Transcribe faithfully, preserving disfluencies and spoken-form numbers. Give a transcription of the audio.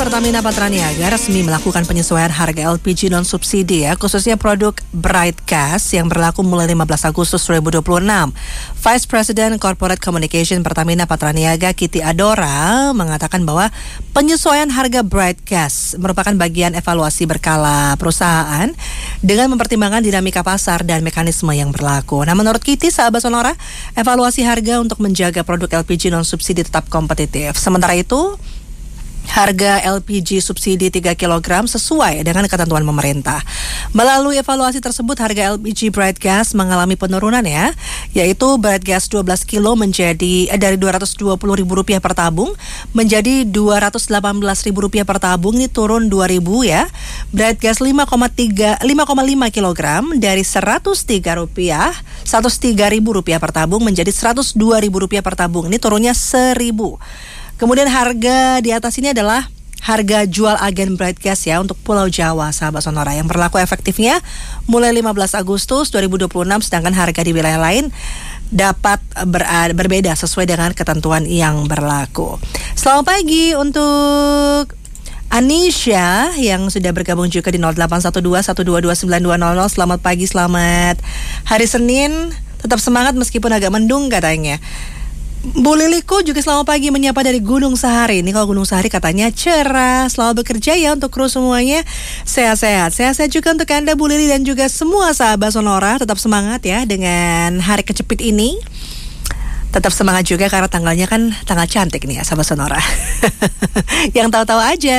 Pertamina Patraniaga resmi melakukan penyesuaian harga L P G non-subsidi ya, khususnya produk Bright Gas yang berlaku mulai lima belas Agustus dua ribu dua puluh enam. Vice President Corporate Communication Pertamina Patraniaga Kitty Adora mengatakan bahwa penyesuaian harga Bright Gas merupakan bagian evaluasi berkala perusahaan dengan mempertimbangkan dinamika pasar dan mekanisme yang berlaku. Nah, menurut Kitty, sahabat Sonora, evaluasi harga untuk menjaga produk L P G non-subsidi tetap kompetitif. Sementara itu, harga L P G subsidi tiga kilogram sesuai dengan ketentuan pemerintah. Melalui evaluasi tersebut, harga L P G Bright Gas mengalami penurunan ya, yaitu Bright Gas dua belas kilo menjadi eh, dari dua ratus dua puluh ribu rupiah per tabung menjadi dua ratus delapan belas ribu rupiah per tabung, ini turun dua ribu ya. Bright Gas lima koma lima kilogram dari seratus tiga rupiah, seratus tiga ribu rupiah per tabung menjadi seratus dua ribu rupiah per tabung, ini turunnya seribu. Kemudian harga di atas ini adalah harga jual agen Bright Gas ya untuk Pulau Jawa, sahabat Sonora, yang berlaku efektifnya mulai lima belas Agustus dua ribu dua puluh enam, sedangkan harga di wilayah lain dapat ber- berbeda sesuai dengan ketentuan yang berlaku. Selamat pagi untuk Anisha yang sudah bergabung juga di nol delapan satu dua satu dua dua sembilan dua nol nol. Selamat pagi, selamat hari Senin. Tetap semangat meskipun agak mendung katanya. Bu Liliko juga selamat pagi menyapa dari Gunung Sahari. Ini kalau Gunung Sahari katanya cerah. Selamat bekerja ya untuk kru semuanya. Sehat-sehat. Sehat-sehat juga untuk Anda Bu Lili dan juga semua sahabat Sonora. Tetap semangat ya dengan hari kecepit ini. Tetap semangat juga karena tanggalnya kan tanggal cantik nih ya sahabat Sonora. Yang tahu-tahu aja.